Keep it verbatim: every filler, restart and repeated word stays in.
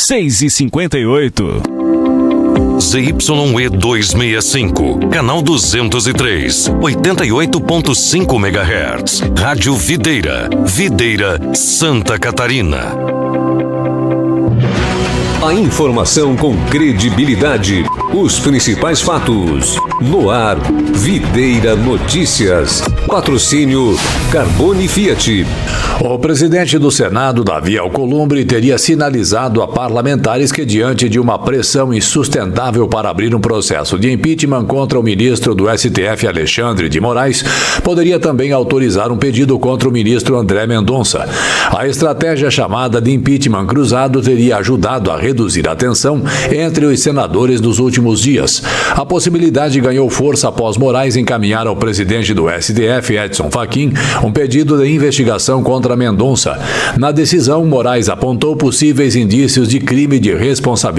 seis e cinquenta e oito. Z Y E duzentos e sessenta e cinco, canal duzentos e três, oitenta e oito ponto cinco megahertz. Rádio Videira, Videira, Santa Catarina. A informação com credibilidade, os principais fatos. No ar, Videira Notícias. Patrocínio Carbone Fiat. O presidente do Senado, Davi Alcolumbre, teria sinalizado a parlamentares que, diante de uma pressão insustentável para abrir um processo de impeachment contra o ministro do S T F, Alexandre de Moraes, poderia também autorizar um pedido contra o ministro André Mendonça. A estratégia chamada de impeachment cruzado teria ajudado a reduzir a tensão entre os senadores nos últimos dias. A possibilidade ganhou força após Moraes encaminhar ao presidente do S T F, Edson Fachin, um pedido de investigação contra Mendonça. Na decisão, Moraes apontou possíveis indícios de crime de responsabilidade